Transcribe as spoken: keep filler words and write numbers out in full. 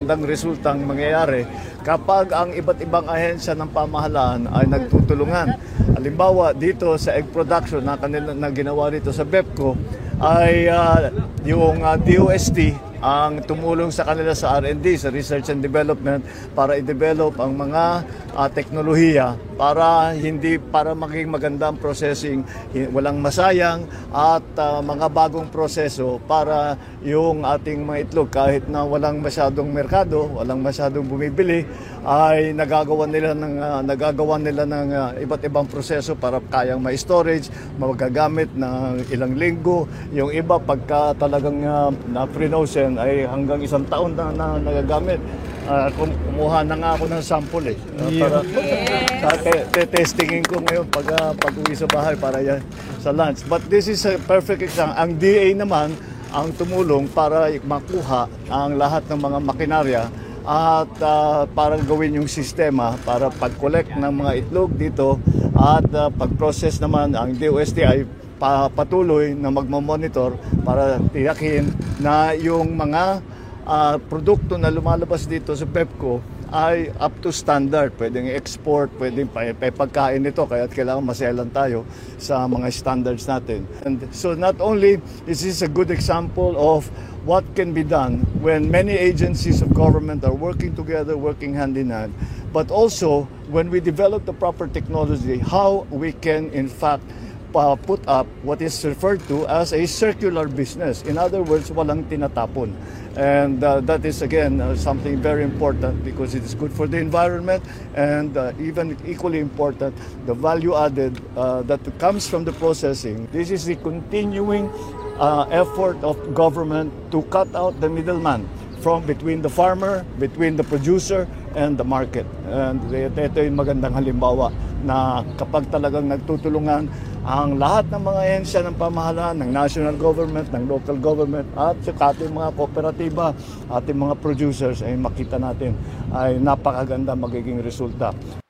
magandang resultang mangyayari kapag ang iba't ibang ahensya ng pamahalaan ay nagtutulungan. Halimbawa, dito sa egg production na, kanila, na ginawa dito sa BEPCO ay uh, yung uh, D O S T ang tumulong sa kanila sa R and D, sa Research and Development, para i-develop ang mga uh, teknolohiya para hindi para maging magandang processing, walang masayang at uh, mga bagong proseso para yung ating mga itlog kahit na walang masyadong merkado, walang masyadong bumibili, ay nagagawa nila ng uh, nagagawa nila ng uh, iba't ibang proseso para kayang ma-storage, magagamit ng ilang linggo. Yung iba pagka talagang uh, na-frozen ay hanggang isang taon na, na nagagamit. Uh, kumuha na nga ako ng sample eh. Uh, para yes. Te-testingin ko ngayon pag uh, pag-uwi sa bahay para yan sa lunch. But this is a perfect example. Ang D A naman ang tumulong para makuha ang lahat ng mga makinarya at uh, para gawin yung sistema para pag-collect ng mga itlog dito at uh, pag-process naman ang D O S T ay patuloy na magmamonitor para tiyakin na yung mga uh, produkto na lumalabas dito sa BEPCO ay up to standard. Pwedeng export, pwedeng pagkain nito, kaya kailangan maselan tayo sa mga standards natin. And so not only is this a good example of what can be done when many agencies of government are working together, working hand in hand, but also when we develop the proper technology, how we can in fact Uh, put up what is referred to as a circular business. In other words, walang tinatapon. And uh, that is again uh, something very important because it is good for the environment and uh, even equally important, the value added uh, that comes from the processing. This is the continuing uh, effort of government to cut out the middleman from between the farmer, between the producer, and the market. And ito yung magandang halimbawa na kapag talagang nagtutulungan ang lahat ng mga ahensya ng pamahalaan, ng national government, ng local government, at saka ating mga kooperatiba, ating mga producers, ay makita natin ay napakaganda magiging resulta.